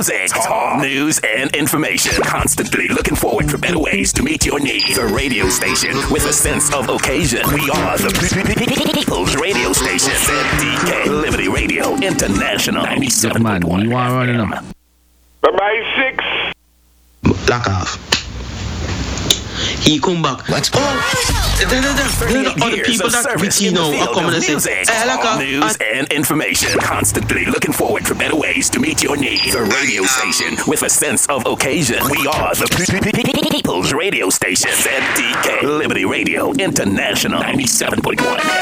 music, talk, news, and information. Constantly looking forward for better ways to meet your needs. The radio station with a sense of occasion. We are the People's Radio Station. ZDK Liberty Radio International 97.1 you are running them. By 6. Lock off. He come back. Let's go. The other people that we see now are coming and say, news and information. Constantly looking forward for better ways to meet your needs. The radio station with a sense of occasion. We are the People's Radio Station. ZDK Liberty Radio International 97.1.